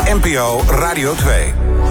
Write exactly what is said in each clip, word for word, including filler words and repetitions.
N P O Radio twee.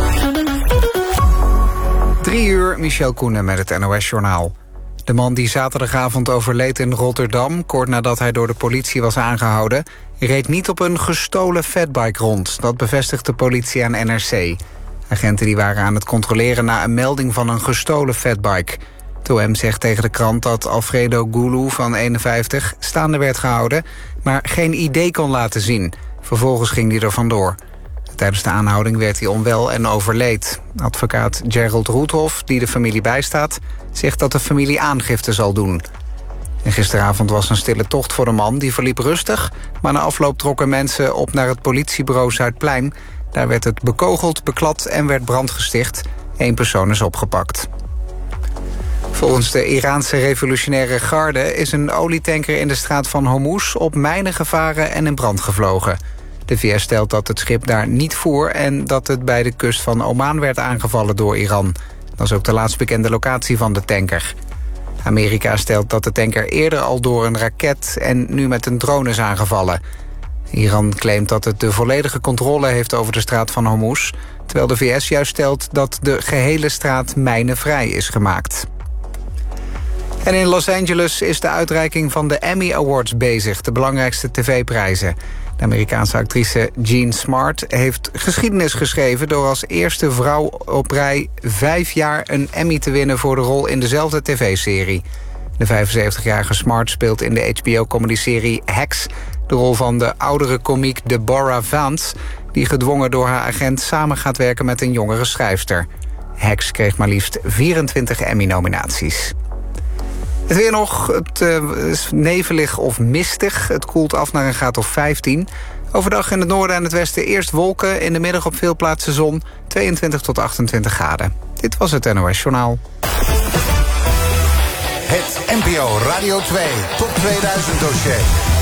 Drie uur, Michel Koenen met het N O S-journaal. De man die zaterdagavond overleed in Rotterdam, kort nadat hij door de politie was aangehouden, reed niet op een gestolen fatbike rond. Dat bevestigt de politie aan N R C. Agenten die waren aan het controleren na een melding van een gestolen fatbike. Het O M zegt tegen de krant dat Alfredo Gulu van eenenvijftig staande werd gehouden, maar geen I D kon laten zien. Vervolgens ging hij er vandoor. Tijdens de aanhouding werd hij onwel en overleed. Advocaat Gerald Roethoff, die de familie bijstaat, zegt dat de familie aangifte zal doen. En gisteravond was een stille tocht voor de man, die verliep rustig, maar na afloop trokken mensen op naar het politiebureau Zuidplein. Daar werd het bekogeld, beklad en werd brand gesticht. Eén persoon is opgepakt. Volgens de Iraanse revolutionaire garde is een olietanker in de straat van Hormuz op mijnen gevaren en in brand gevlogen. De V S stelt dat het schip daar niet voer en dat het bij de kust van Oman werd aangevallen door Iran. Dat is ook de laatst bekende locatie van de tanker. Amerika stelt dat de tanker eerder al door een raket en nu met een drone is aangevallen. Iran claimt dat het de volledige controle heeft over de straat van Hormuz, terwijl de V S juist stelt dat de gehele straat mijnenvrij is gemaakt. En in Los Angeles is de uitreiking van de Emmy Awards bezig, de belangrijkste tv-prijzen. De Amerikaanse actrice Jean Smart heeft geschiedenis geschreven door als eerste vrouw op rij vijf jaar een Emmy te winnen voor de rol in dezelfde tv-serie. De vijfenzeventigjarige Smart speelt in de H B O-comedyserie Hacks de rol van de oudere komiek Deborah Vance, die gedwongen door haar agent samen gaat werken met een jongere schrijfster. Hacks kreeg maar liefst vierentwintig Emmy-nominaties. Het weer nog, het uh, is nevelig of mistig. Het koelt af naar een graad of vijftien. Overdag in het noorden en het westen eerst wolken. In de middag op veel plaatsen zon. tweeëntwintig tot achtentwintig graden. Dit was het N O S-journaal. Het N P O Radio twee Top tweeduizend dossier.